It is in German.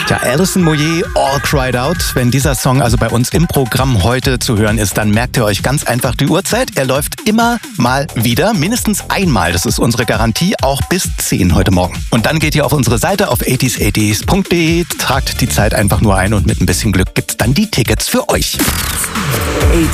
Tja, Alison Moyet, All Cried Out. Wenn dieser Song also bei uns im Programm heute zu hören ist, dann merkt ihr euch ganz einfach die Uhrzeit. Er läuft immer mal wieder, mindestens einmal. Das ist unsere Garantie, auch bis 10 heute Morgen. Und dann geht ihr auf unsere Seite auf 80s80s.de, tragt die Zeit einfach nur ein und mit ein bisschen Glück gibt's dann die Tickets für euch.